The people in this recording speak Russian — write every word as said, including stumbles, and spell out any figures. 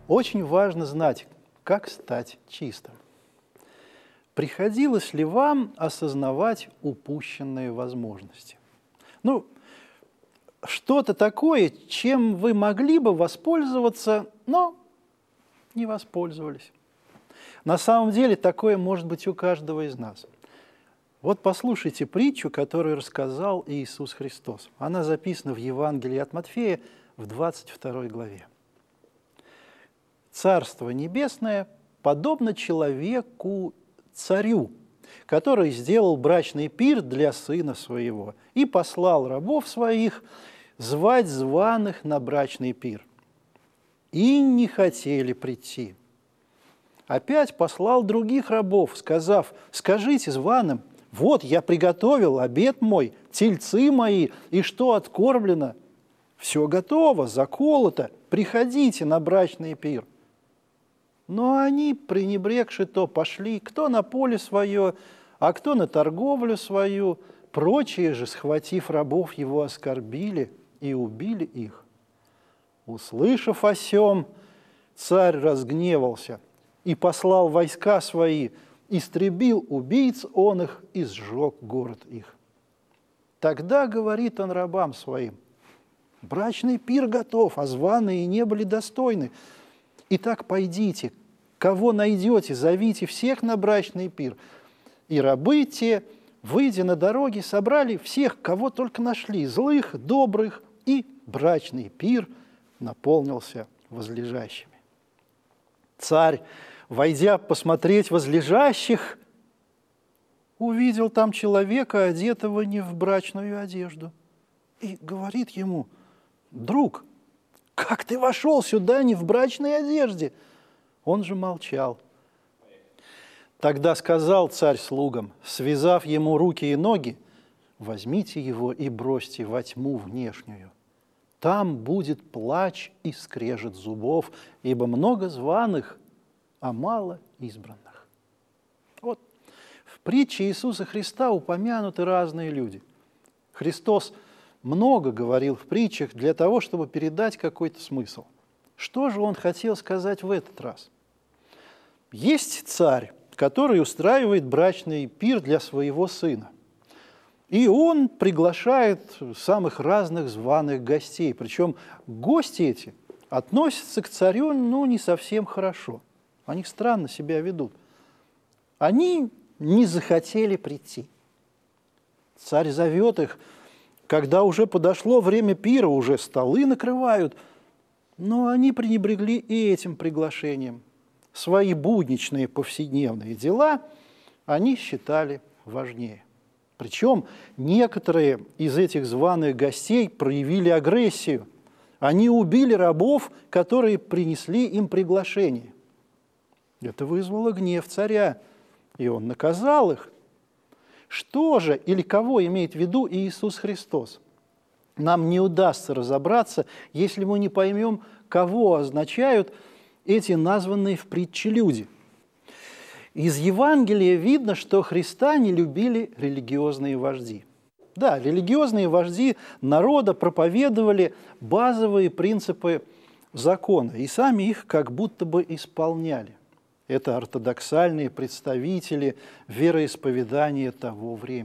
Очень важно знать, как стать чистым. Приходилось ли вам осознавать упущенные возможности? Ну, что-то такое, чем вы могли бы воспользоваться, но не воспользовались. На самом деле такое может быть у каждого из нас. Вот послушайте притчу, которую рассказал Иисус Христос. Она записана в Евангелии от Матфея в двадцать второй главе. «Царство небесное подобно человеку-царю, который сделал брачный пир для сына своего и послал рабов своих звать званых на брачный пир. И не хотели прийти. Опять послал других рабов, сказав: скажите званым, вот я приготовил обед мой, тельцы мои, и что откормлено? Все готово, заколото, приходите на брачный пир. Но они, пренебрегши то, пошли, кто на поле свое, а кто на торговлю свою, прочие же, схватив рабов его, оскорбили и убили их. Услышав о сем, царь разгневался и послал войска свои, истребил убийц он их и сжег город их. Тогда говорит он рабам своим: брачный пир готов, а званые не были достойны. Итак, пойдите, кого найдете, зовите всех на брачный пир. И рабы те, выйдя на дороги, собрали всех, кого только нашли, злых, добрых, и брачный пир наполнился возлежащими. Царь, войдя посмотреть возлежащих, увидел там человека, одетого не в брачную одежду, и говорит ему: друг, как ты вошел сюда не в брачной одежде? Он же молчал. Тогда сказал царь слугам, связав ему руки и ноги: возьмите его и бросьте во тьму внешнюю. Там будет плач и скрежет зубов, ибо много званых, а мало избранных. Вот в притче Иисуса Христа упомянуты разные люди. Христос много говорил в притчах для того, чтобы передать какой-то смысл. Что же он хотел сказать в этот раз? Есть царь, который устраивает брачный пир для своего сына. И он приглашает самых разных званых гостей. Причем гости эти относятся к царю, ну, не совсем хорошо. Они странно себя ведут. Они не захотели прийти. Царь зовет их, когда уже подошло время пира, уже столы накрывают, но они пренебрегли и этим приглашением. Свои будничные повседневные дела они считали важнее. Причем некоторые из этих званых гостей проявили агрессию. Они убили рабов, которые принесли им приглашение. Это вызвало гнев царя, и он наказал их. Что же или кого имеет в виду Иисус Христос? Нам не удастся разобраться, если мы не поймем, кого означают эти названные в притче люди. Из Евангелия видно, что Христа не любили религиозные вожди. Да, религиозные вожди народа проповедовали базовые принципы закона, и сами их как будто бы исполняли. Это ортодоксальные представители вероисповедания того времени.